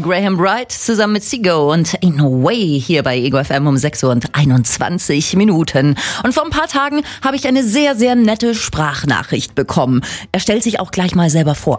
Graham Wright zusammen mit Seago und Ain't No Way hier bei Ego FM um 6:21 Minuten. Und vor ein paar Tagen habe ich eine sehr, sehr nette Sprachnachricht bekommen. Er stellt sich auch gleich mal selber vor.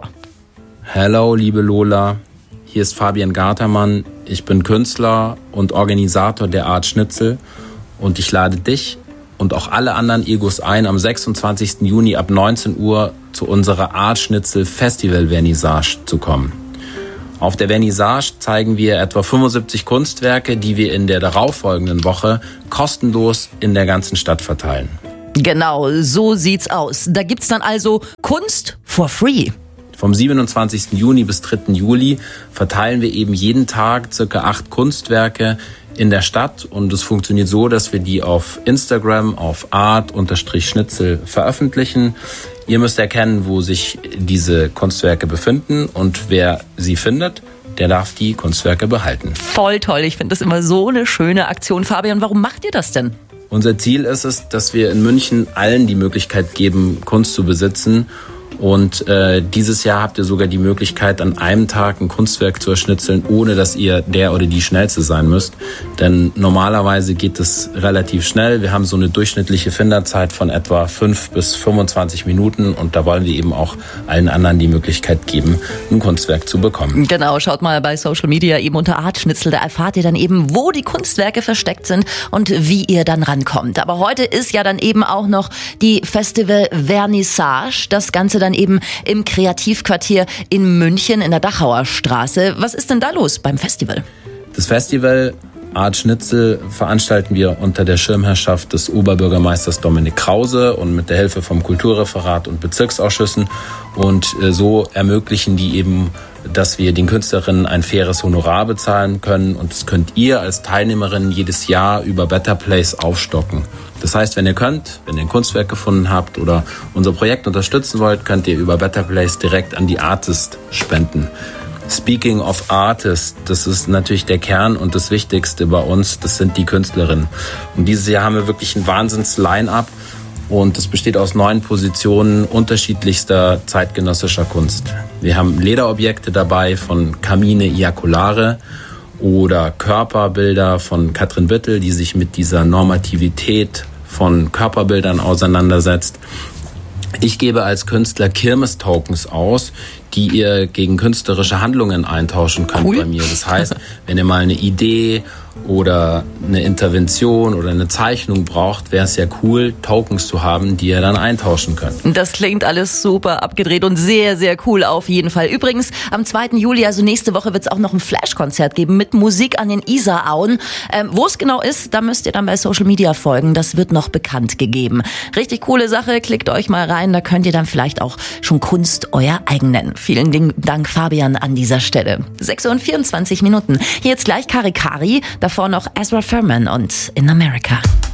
Hello, liebe Lola. Hier ist Fabian Gartermann. Ich bin Künstler und Organisator der Art Schnitzel und ich lade dich und auch alle anderen Egos ein, am 26. Juni ab 19 Uhr zu unserer Art Schnitzel Festival Vernissage zu kommen. Auf der Vernissage zeigen wir etwa 75 Kunstwerke, die wir in der darauffolgenden Woche kostenlos in der ganzen Stadt verteilen. Genau, so sieht's aus. Da gibt's dann also Kunst for free. Vom 27. Juni bis 3. Juli verteilen wir eben jeden Tag circa 8 Kunstwerke in der Stadt und es funktioniert so, dass wir die auf Instagram auf art_schnitzel veröffentlichen. Ihr müsst erkennen, wo sich diese Kunstwerke befinden und wer sie findet, der darf die Kunstwerke behalten. Voll toll, ich finde das immer so eine schöne Aktion. Fabian, warum macht ihr das denn? Unser Ziel ist es, dass wir in München allen die Möglichkeit geben, Kunst zu besitzen. Und dieses Jahr habt ihr sogar die Möglichkeit, an einem Tag ein Kunstwerk zu erschnitzeln, ohne dass ihr der oder die Schnellste sein müsst. Denn normalerweise geht es relativ schnell. Wir haben so eine durchschnittliche Finderzeit von etwa 5 bis 25 Minuten. Und da wollen wir eben auch allen anderen die Möglichkeit geben, ein Kunstwerk zu bekommen. Genau, schaut mal bei Social Media eben unter Art Schnitzel. Da erfahrt ihr dann eben, wo die Kunstwerke versteckt sind und wie ihr dann rankommt. Aber heute ist ja dann eben auch noch die Festival Vernissage. Das Ganze dann eben im Kreativquartier in München in der Dachauer Straße. Was ist denn da los beim Festival? Das Festival Art Schnitzel veranstalten wir unter der Schirmherrschaft des Oberbürgermeisters Dominik Krause und mit der Hilfe vom Kulturreferat und Bezirksausschüssen. Und so ermöglichen die eben, dass wir den Künstlerinnen ein faires Honorar bezahlen können. Und das könnt ihr als Teilnehmerin jedes Jahr über Better Place aufstocken. Das heißt, wenn ihr könnt, wenn ihr ein Kunstwerk gefunden habt oder unser Projekt unterstützen wollt, könnt ihr über Better Place direkt an die Artist spenden. Speaking of Artists, das ist natürlich der Kern und das Wichtigste bei uns, das sind die Künstlerinnen. Und dieses Jahr haben wir wirklich ein Wahnsinns-Line-Up und das besteht aus 9 Positionen unterschiedlichster zeitgenössischer Kunst. Wir haben Lederobjekte dabei von Carmine Iacolare oder Körperbilder von Katrin Büttel, die sich mit dieser Normativität von Körperbildern auseinandersetzt. Ich gebe als Künstler Kirmes-Tokens aus, die ihr gegen künstlerische Handlungen eintauschen könnt bei mir. Das heißt, wenn ihr mal eine Idee oder eine Intervention oder eine Zeichnung braucht, wäre es ja cool, Tokens zu haben, die ihr dann eintauschen könnt. Das klingt alles super abgedreht und sehr, sehr cool auf jeden Fall. Übrigens, am 2. Juli, also nächste Woche, wird es auch noch ein Flash-Konzert geben mit Musik an den Isarauen. Wo es genau ist, da müsst ihr dann bei Social Media folgen. Das wird noch bekannt gegeben. Richtig coole Sache, klickt euch mal rein. Da könnt ihr dann vielleicht auch schon Kunst euer eigen nennen. Vielen Dank, Fabian, an dieser Stelle. 6:24 Hier jetzt gleich Kari Kari, davor noch Ezra Furman und In America.